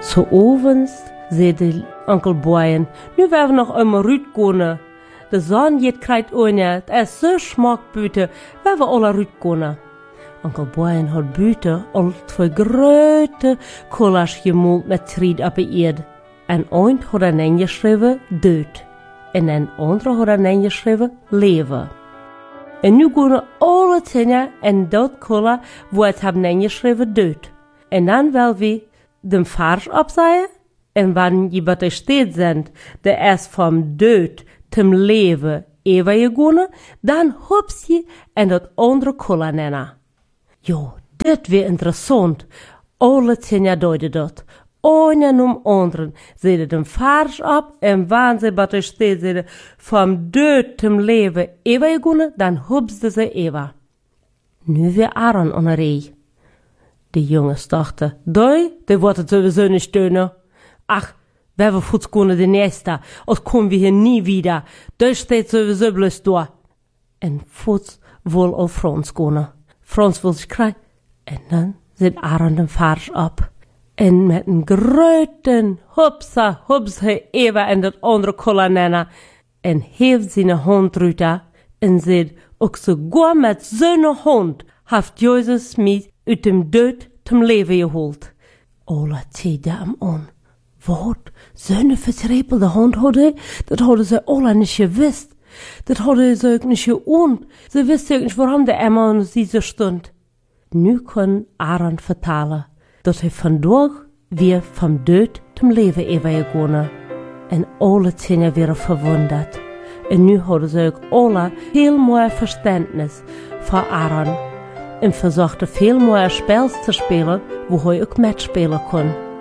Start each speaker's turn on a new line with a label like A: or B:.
A: Zo ovens zei de onkel Boyen, nu werden we nog einmal rütgehen. De zon jet krijgt oornja, het is zo smak buiten, waar we alle rütgehen. Onkel Boyen had buiten al twee grote kollers gemult met tried op de eerd. En eind had ingeschreven dood. En een andere had ingeschreven leven. En nu gaan alle dingen in dat koller, wo het hebben ingeschreven dood. En dan wil we de vers opzeggen. En wanneer je bij de steed bent, de is van dood zum leven overgegaan, dan hops je en dat andere koller nennen. Jo, dit weer interessant. Alle dingen duiden dat. Einen um anderen zeiden de vers op en wanneer ze bij de steed zeiden van dood zum leven overgegaan, dan hopsten ze even. Nu weer Aaron aan de rij. De jongens dachten, die wordt het sowieso niet steunen. Ach, we hebben voetskoenen de nächste, als komen we hier nie wieder. Die steht sowieso bloß da. En voets wil al Frans konen. Frans wil zich krijgen. En dan zit Aaron de vers op. En met een grote hupsa hij even in dat andere kolonne. En heeft zijn hand eruit. En zegt, ook sogar met zo'n hand heeft Jezus mij uit dem dood zum leven geholt. Alle zeiden hem aan. Wat? Zo'n vertrepelde hand hadden? Dat hadden ze alle niet gewist. Dat hadden ze ook niet geoond. Ze wisten ook niet waarom de Emma aan deze stond. Nu kon Aaron vertalen dat hij vandaag weer van dood zum leven overgegaan. En alle dingen werden verwonderd. En nu hadden ze ook alle heel mooi verständnis van Aaron. En verzochten veel mooie spels te spelen, wo hij ook metspelen kon.